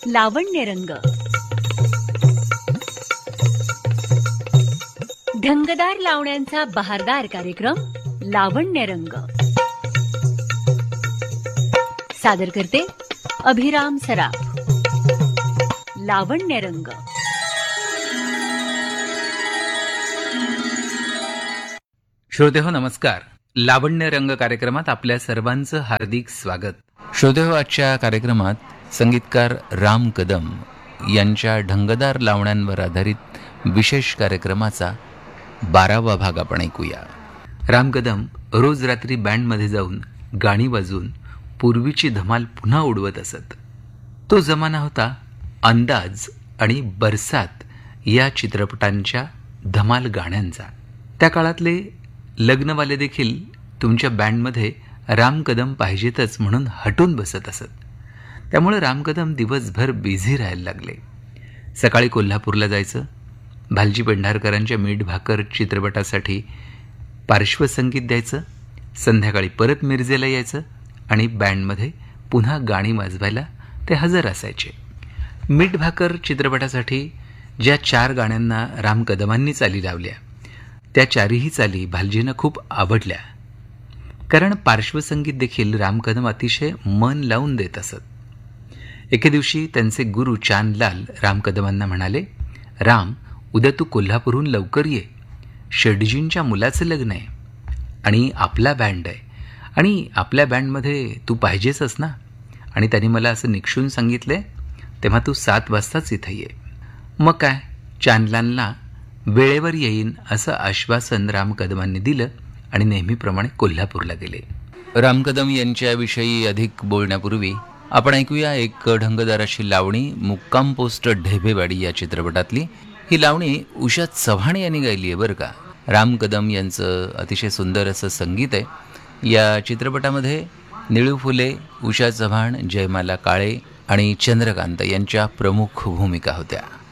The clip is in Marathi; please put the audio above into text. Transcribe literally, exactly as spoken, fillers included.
लावण्यरंग. ढंगदार लावण्यांचा बहारदार कार्यक्रम लावण्यरंग. सादर करते अभिराम सराफ. लावण्यरंग. श्रोतेहो नमस्कार. लावण्य रंग कार्यक्रमात आपल्या सर्वांचं हार्दिक स्वागत. श्रोतेहो, आजच्या कार्यक्रमात संगीतकार राम कदम यांच्या ढंगदार लावण्यांवर आधारित विशेष कार्यक्रमाचा बारावा भाग आपण ऐकूया. राम कदम रोज रात्री बँडमध्ये जाऊन गाणी वाजवून पूर्वीची धमाल पुन्हा उडवत असत. तो जमाना होता अंदाज आणि बरसात या चित्रपटांच्या धमाल गाण्यांचा. त्या काळातले लग्नवाले देखील तुमच्या बँडमध्ये राम कदम पाहिजेतच म्हणून हटून बसत असत. त्यामुळे राम कदम दिवसभर बिझी राहायला लागले. सकाळी कोल्हापूरला जायचं, भालजी पेंढारकरांच्या मीठ भाकर चित्रपटासाठी पार्श्वसंगीत द्यायचं, संध्याकाळी परत मिरजेला यायचं आणि बँडमध्ये पुन्हा गाणी वाजवायला ते हजर असायचे. मीठ भाकर चित्रपटासाठी ज्या चार गाण्यांना राम कदमांनी चाली लावल्या त्या चारही चाली भालजींना खूप आवडल्या, कारण पार्श्वसंगीत देखील राम कदम अतिशय मन लावून देत असत. एके दिवशी त्यांचे गुरु चांदलाल राम कदमांना म्हणाले, राम, उद्या तू कोल्हापूरहून लवकर ये. शेडजींच्या मुलाचं लग्न आहे आणि आपला बँड आहे आणि आपल्या बँडमध्ये तू पाहिजेच ना. आणि त्यांनी मला असं निक्षून सांगितले, तेव्हा तू सात वाजताच इथं ये. मग काय, चांदलालला वेळेवर येईन असं आश्वासन राम कदमांनी दिलं आणि नेहमीप्रमाणे कोल्हापूरला गेले. राम कदम यांच्याविषयी अधिक बोलण्यापूर्वी आपण ऐकूया एक ढंगदार अशी लावणी, मुक्काम पोस्ट ढेबेवाडी या चित्रपटातली. ही लावणी उषा चव्हाण यांनी गायली आहे बरं का. राम कदम यांचं अतिशय सुंदर असं संगीत आहे. या चित्रपटामध्ये निळू फुले, उषा चव्हाण, जयमाला काळे आणि चंद्रकांत यांच्या प्रमुख भूमिका होत्या.